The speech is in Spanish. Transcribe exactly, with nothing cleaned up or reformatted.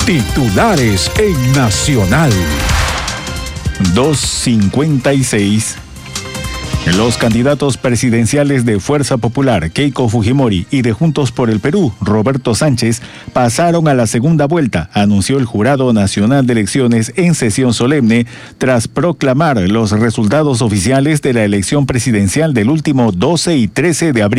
Titulares en Nacional. dos cincuenta y seis. Los candidatos presidenciales de Fuerza Popular, Keiko Fujimori, y de Juntos por el Perú, Roberto Sánchez, pasaron a la segunda vuelta, anunció el Jurado Nacional de Elecciones en sesión solemne, tras proclamar los resultados oficiales de la elección presidencial del último doce y trece de abril.